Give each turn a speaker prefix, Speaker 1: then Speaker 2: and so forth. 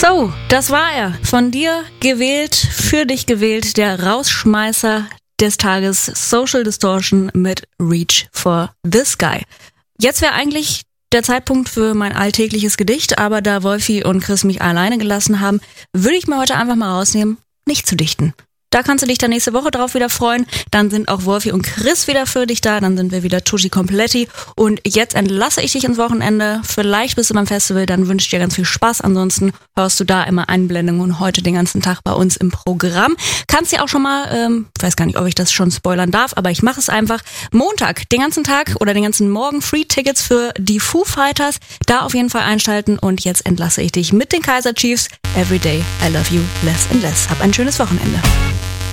Speaker 1: So, das war er. Von dir gewählt, für dich gewählt, der Rausschmeißer des Tages, Social Distortion mit Reach for the Sky. Jetzt wäre eigentlich der Zeitpunkt für mein alltägliches Gedicht, aber da Wolfi und Chris mich alleine gelassen haben, würde ich mir heute einfach mal rausnehmen, nicht zu dichten. Da kannst du dich dann nächste Woche drauf wieder freuen. Dann sind auch Wolfi und Chris wieder für dich da. Dann sind wir wieder Tutti Kompletti. Und jetzt entlasse ich dich ins Wochenende. Vielleicht bist du beim Festival, dann wünsche ich dir ganz viel Spaß. Ansonsten hörst du da immer Einblendungen und heute den ganzen Tag bei uns im Programm. Kannst dir auch schon mal, weiß gar nicht, ob ich das schon spoilern darf, aber ich mache es einfach. Montag, den ganzen Tag oder den ganzen Morgen Free-Tickets für die Foo Fighters. Da auf jeden Fall einschalten. Und jetzt entlasse ich dich mit den Kaiser Chiefs. Every day I love you less and less. Hab ein schönes Wochenende.